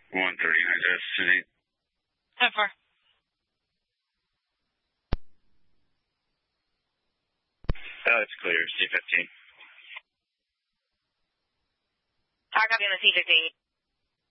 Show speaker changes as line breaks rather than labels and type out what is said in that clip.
130, Isaiah, City.
10-4.
It's clear, C-15.
I copy on the C-15.